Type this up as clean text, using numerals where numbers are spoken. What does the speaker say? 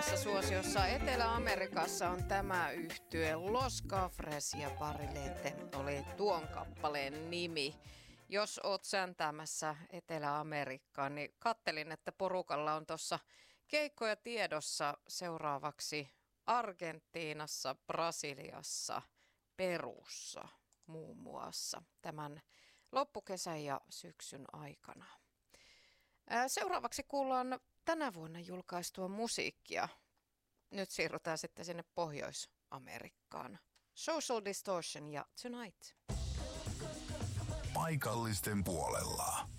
Kovassa suosiossa Etelä-Amerikassa on tämä yhtye Los Cafres ja Barilete oli tuon kappaleen nimi. Jos oot säntäämässä Etelä-Amerikkaan, niin kattelin, että porukalla on tuossa keikkoja tiedossa seuraavaksi Argentiinassa, Brasiliassa, Perussa muun muassa tämän loppukesän ja syksyn aikana. Seuraavaksi kuullaan tänä vuonna julkaistua musiikkia. Nyt siirrytään sitten sinne Pohjois-Amerikkaan. Social Distortion ja Tonight. Paikallisten puolella.